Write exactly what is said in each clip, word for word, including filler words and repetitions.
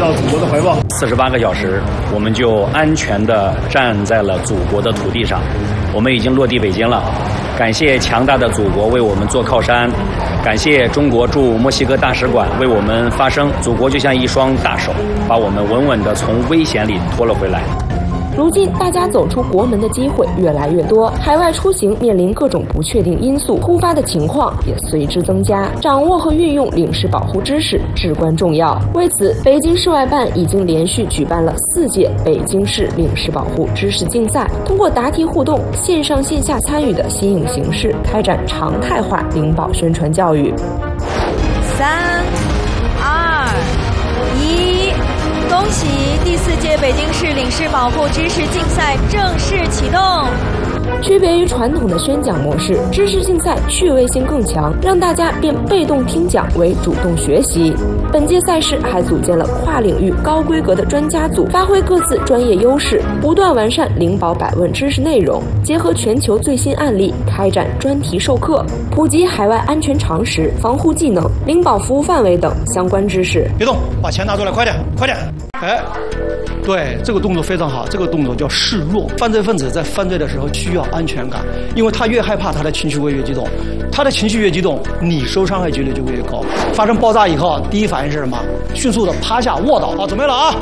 到祖国的怀抱。 四十八个小时，我们就安全地站在了祖国的土地上。我们已经落地北京了，感谢强大的祖国为我们做靠山，感谢中国驻墨西哥大使馆为我们发声。祖国就像一双大手，把我们稳稳地从危险里拖了回来。 如今，大家走出国门的机会越来越多，海外出行面临各种不确定因素，突发的情况也随之增加。掌握和运用领事保护知识至关重要。为此，北京市外办已经连续举办了四届北京市领事保护知识竞赛，通过答题互动、线上线下参与的新颖形式，开展常态化领保宣传教育。 三、二、一。恭喜第四届北京市领事保护知识竞赛正式启动。 区别于传统的宣讲模式，知识竞赛趣味性更强，让大家变被动听讲为主动学习。本届赛事还组建了跨领域高规格的专家组，发挥各自专业优势，不断完善领保百问知识内容，结合全球最新案例，开展专题授课，普及海外安全常识、防护技能、领保服务范围等相关知识。 别动，把钱拿出来，快点，快点！哎，对，这个动作非常好，这个动作叫示弱。犯罪分子在犯罪的时候需要安全感，因为他越害怕，他的情绪会越激动，他的情绪越激动，你受伤害几率就会越高。发生爆炸以后，第一反应是什么？迅速的趴下卧倒。好，准备了啊！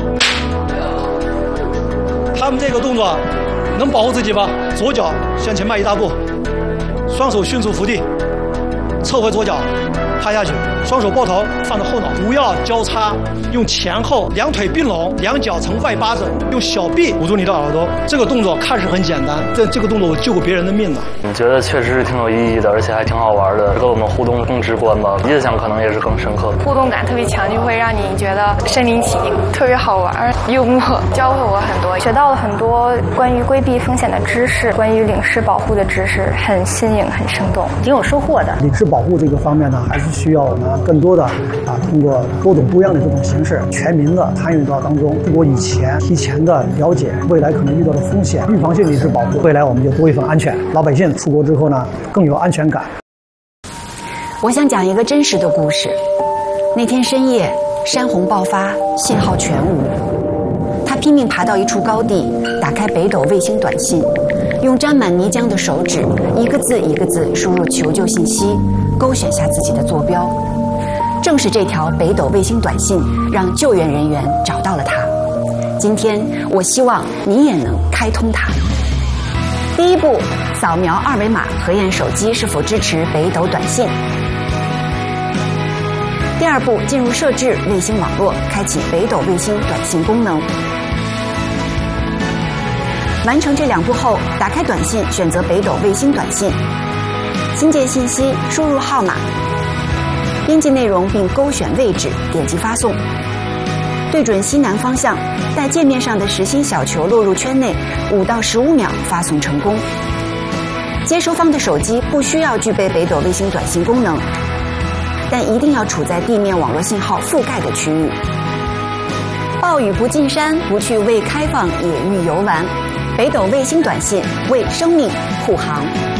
他们这个动作能保护自己吧？左脚向前迈一大步，双手迅速扶地，侧回左脚，趴下去，双手抱头放在后脑，不要交叉，用前后两腿并拢，两脚呈外八字，用小臂捂住你的耳朵。这个动作看似很简单，但这个动作我救过别人的命呢。 我觉得确实是挺有意义的，而且还挺好玩的，跟我们互动更直观吧，印象可能也是更深刻。 互动感特别强，就会让你觉得身临其境，特别好玩，幽默，教会我很多，学到了很多关于规避风险的知识，关于领事保护的知识，很新颖，很生动，挺有收获的。 领事保护这个方面呢，还是需要我们更多的啊，通过多种不一样的这种形式，全民的参与到当中，通过以前提前的了解未来可能遇到的风险，预防性领事保护，未来我们就多一份安全，老百姓出国之后呢更有安全感。 我想讲一个真实的故事。那天深夜，山洪爆发，信号全无。他拼命爬到一处高地，打开北斗卫星短信，用沾满泥浆的手指一个字一个字输入求救信息，勾选下自己的坐标。正是这条北斗卫星短信让救援人员找到了他。今天我希望你也能开通它。第一步，扫描二维码核验手机是否支持北斗短信。第二步，进入设置卫星网络，开启北斗卫星短信功能。完成这两步后，打开短信，选择北斗卫星短信，新建信息，输入号码，编辑内容并勾选位置，点击发送。对准西南方向，在界面上的实心小球落入圈内，五到十五秒发送成功。接收方的手机不需要具备北斗卫星短信功能，但一定要处在地面网络信号覆盖的区域。暴雨不进山，不去未开放野域游玩。北斗卫星短信为生命护航。